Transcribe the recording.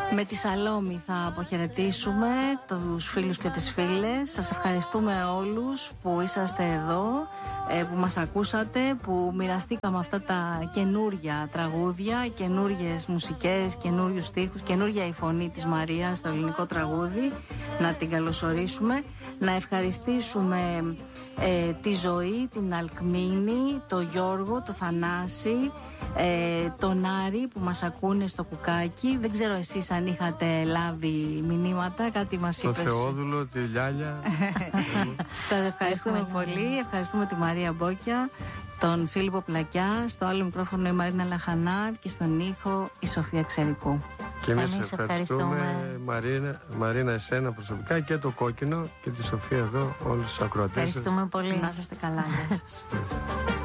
Με τη Σαλόμη θα αποχαιρετήσουμε τους φίλους και τις φίλες. Σας ευχαριστούμε όλους που είσαστε εδώ, που μας ακούσατε, που μοιραστήκαμε αυτά τα καινούρια τραγούδια, καινούριες μουσικές, καινούριους στίχους, καινούρια η φωνή της Μαρίας στο ελληνικό τραγούδι. Να την καλωσορίσουμε, να ευχαριστήσουμε τη Ζωή, την Αλκμίνη, τον Γιώργο, τον Θανάση, τον Άρη που μας ακούνε στο κουκάκι. Δεν ξέρω εσείς αν είχατε λάβει μηνύματα, κάτι μας είπες. Το Θεόδουλο, τη Λιάλια. Σας ευχαριστούμε πολύ. Ευχαριστούμε τη Μαρία Μπόκια, τον Φίλιππο Πλακιά, στο άλλο μικρόφωνο η Μαρίνα Λαχανά και στον ήχο η Σοφία Ξερικού. Και εμείς ευχαριστούμε, Μαρίνα, εσένα προσωπικά και το Κόκκινο και τη Σοφία εδώ, όλους τους ακροατές. Ευχαριστούμε πολύ. Να είστε καλά. Γεια σας.